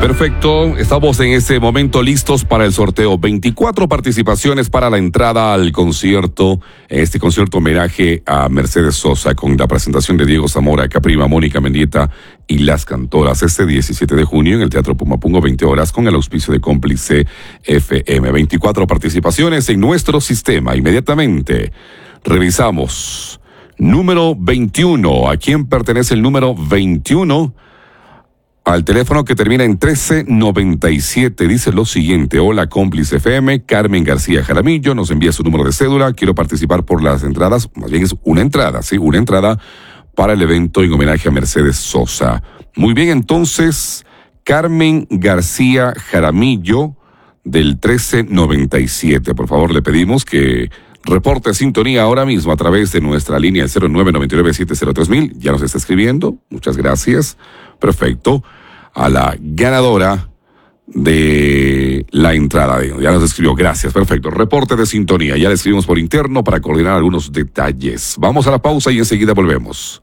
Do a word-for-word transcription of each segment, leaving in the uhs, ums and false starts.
Perfecto, estamos en este momento listos para el sorteo. veinticuatro participaciones para la entrada al concierto, este concierto homenaje a Mercedes Sosa con la presentación de Diego Zamora, Caprima, Mónica Mendieta y Las Cantoras este diecisiete de junio en el Teatro Pumapungo, veinte horas, con el auspicio de Cómplice F M. veinticuatro participaciones en nuestro sistema. Inmediatamente revisamos. Número veintiuno. ¿A quién pertenece el número veintiuno? Al teléfono que termina en trece noventa y siete, dice lo siguiente: hola Cómplice F M, Carmen García Jaramillo nos envía su número de cédula, quiero participar por las entradas, más bien es una entrada, sí, una entrada para el evento en homenaje a Mercedes Sosa. Muy bien, entonces, Carmen García Jaramillo del trece noventa y siete, por favor le pedimos que reporte sintonía ahora mismo a través de nuestra línea cero nueve nueve nueve siete cero tres mil, ya nos está escribiendo, muchas gracias. Perfecto, a la ganadora de la entrada. Ya nos escribió, gracias, perfecto. Reporte de sintonía, ya le escribimos por interno para coordinar algunos detalles. Vamos a la pausa y enseguida volvemos.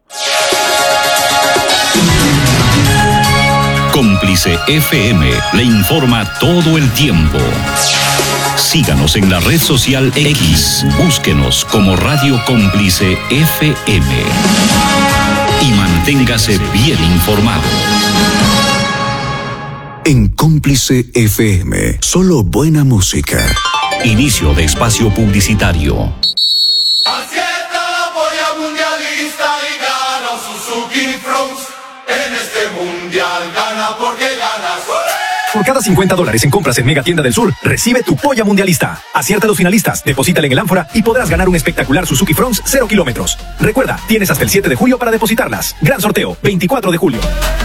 Cómplice F M le informa todo el tiempo. Síganos en la red social X, búsquenos como Radio Cómplice F M. Y manténgase bien informado. En Cómplice F M, solo buena música. Inicio de espacio publicitario. Así está la polla mundialista y gana Suzuki Fronts. En este mundial gana porque ganas. Por cada cincuenta dólares en compras en Mega Tienda del Sur, recibe tu polla mundialista. Acierta a los finalistas, deposítale en el ánfora y podrás ganar un espectacular Suzuki Fronts cero kilómetros. Recuerda, tienes hasta el siete de julio para depositarlas. Gran sorteo, veinticuatro de julio.